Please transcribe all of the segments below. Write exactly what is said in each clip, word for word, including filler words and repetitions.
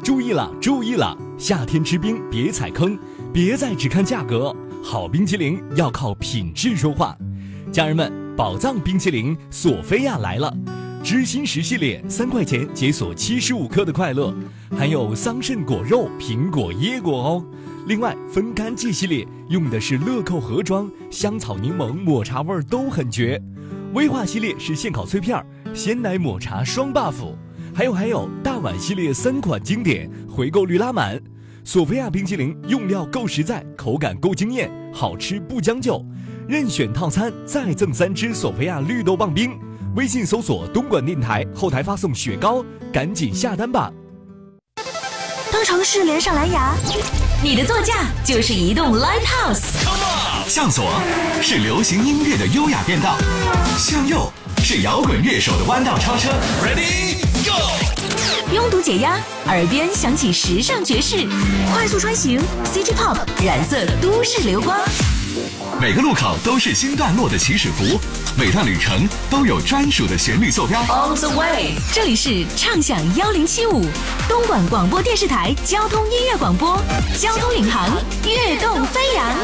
注意了，注意了！夏天吃冰别踩坑，别再只看价格，好冰淇淋要靠品质说话。家人们，宝藏冰淇淋索菲亚来了，知心石系列三块钱解锁七十五克的快乐，含有桑葚果肉、苹果、椰果哦。另外，分干季系列用的是乐扣盒装，香草、柠檬、抹茶味都很绝。威化系列是现烤脆片，鲜奶抹茶双 buff。还有还有，大碗系列三款经典，回购率拉满。索菲亚冰淇淋用料够实在，口感够惊艳，好吃不将就。任选套餐再赠三支索菲亚绿豆棒冰。微信搜索东莞电台，后台发送雪糕，赶紧下单吧。 当城市连上蓝牙，你的座驾就是移动 Live House。 向左是流行音乐的优雅变道，向右是摇滚乐手的弯道超车。Ready go！ 拥堵解压，耳边响起时尚爵士，快速穿行 City Pop 染色都市流光。 每个路口都是新段落的起始符，每段旅程都有专属的旋律坐标。 On the way， 这里是畅享一零七五东莞广播电视台交通音乐广播，交通领航，跃动飞扬。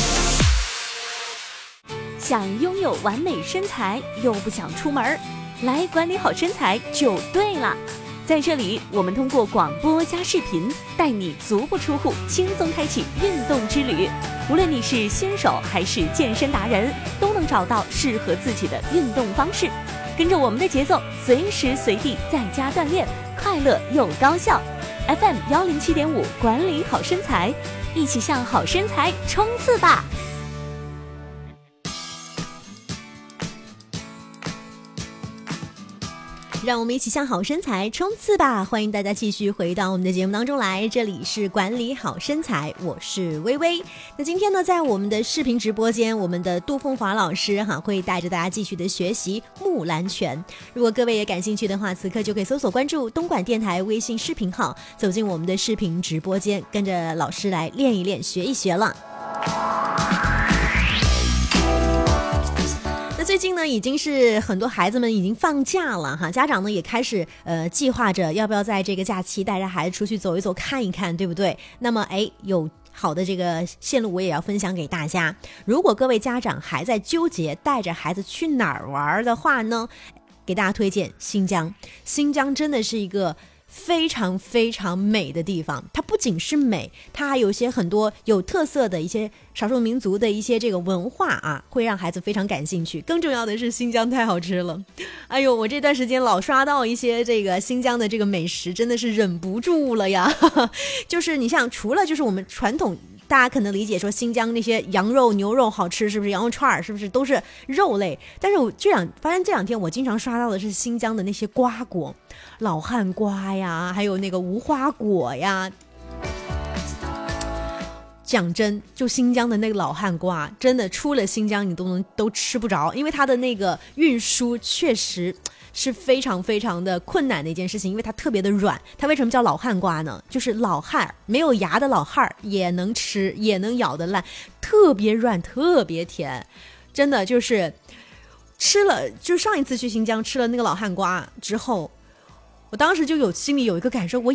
想拥有完美身材又不想出门，来管理好身材就对了。在这里，我们通过广播加视频，带你足不出户，轻松开启运动之旅。无论你是新手还是健身达人，都能找到适合自己的运动方式。跟着我们的节奏，随时随地在家锻炼，快乐又高效。F M 一零七点五，管理好身材，一起向好身材冲刺吧！让我们一起向好身材冲刺吧！欢迎大家继续回到我们的节目当中来，这里是管理好身材，我是微微。那今天呢，在我们的视频直播间，我们的杜凤华老师哈会带着大家继续的学习木兰拳。如果各位也感兴趣的话，此刻就可以搜索关注东莞电台微信视频号，走进我们的视频直播间，跟着老师来练一练，学一学了。最近呢，已经是很多孩子们已经放假了哈，家长呢也开始呃计划着要不要在这个假期带着孩子出去走一走看一看，对不对？那么哎，有好的这个线路我也要分享给大家。如果各位家长还在纠结带着孩子去哪儿玩的话呢，给大家推荐新疆。新疆真的是一个非常非常美的地方，它不仅是美，它还有一些很多有特色的一些少数民族的一些这个文化啊，会让孩子非常感兴趣。更重要的是新疆太好吃了，哎呦，我这段时间老刷到一些这个新疆的这个美食，真的是忍不住了呀。就是你像除了就是我们传统大家可能理解说新疆那些羊肉牛肉好吃，是不是羊肉串是不是都是肉类，但是我这两发现这两天我经常刷到的是新疆的那些瓜果，老汉瓜呀，还有那个无花果呀。讲真，就新疆的那个老汉瓜，真的出了新疆你都能都吃不着，因为它的那个运输确实是非常非常的困难的一件事情，因为它特别的软。它为什么叫老汉瓜呢？就是老汉没有牙的老汉也能吃，也能咬得烂，特别软，特别甜，真的就是吃了。就上一次去新疆吃了那个老汉瓜之后，我当时就有心里有一个感受，我